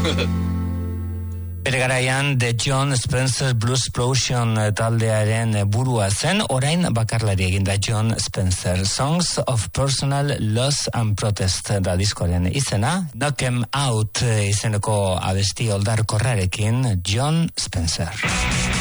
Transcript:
Bere garaian The John Spencer Blues Explosion taldearen burua zen, orain bakarlari eginda John Spencer. Songs of Personal Loss and Protest da diskoaren izena. Knock 'em Out izeneko abesti oldarkorrarekin John Spencer.